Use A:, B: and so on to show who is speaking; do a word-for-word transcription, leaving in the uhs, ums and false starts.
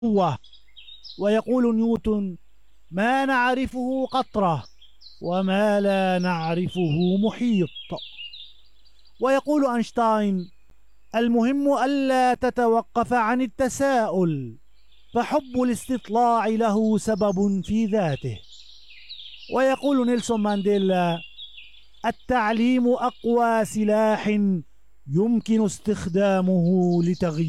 A: قوة. ويقول نيوتن: ما نعرفه قطرة وما لا نعرفه محيط. ويقول أينشتاين: المهم ألا تتوقف عن التساؤل، فحب الاستطلاع له سبب في ذاته. ويقول نيلسون مانديلا: التعليم أقوى سلاح يمكن استخدامه لتغيير